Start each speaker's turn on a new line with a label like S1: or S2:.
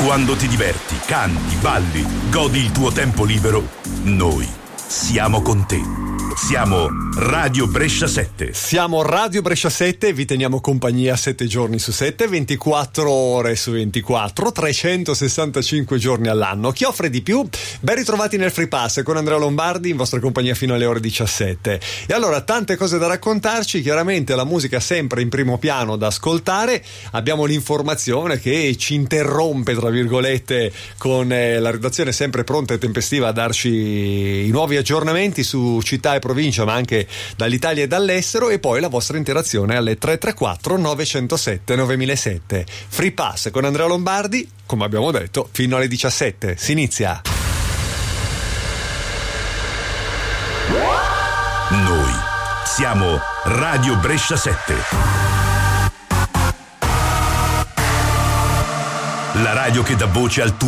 S1: Quando ti diverti, canti, balli, godi il tuo tempo libero, noi siamo con te. Siamo Radio Brescia 7.
S2: Siamo Radio Brescia 7 e vi teniamo compagnia 7 giorni su 7, 24 ore su 24, 365 giorni all'anno. Chi offre di più? Ben ritrovati nel Free Pass con Andrea Lombardi in vostra compagnia fino alle ore 17. E allora, tante cose da raccontarci, chiaramente la musica sempre in primo piano da ascoltare. Abbiamo l'informazione che ci interrompe, tra virgolette, con la redazione sempre pronta e tempestiva a darci i nuovi aggiornamenti su città e provincia, ma anche dall'Italia e dall'estero, e poi la vostra interazione alle 334 907 9007. Free Pass con Andrea Lombardi, come abbiamo detto, fino alle 17. Si inizia.
S1: Noi siamo Radio Brescia 7. La radio che dà voce al tuo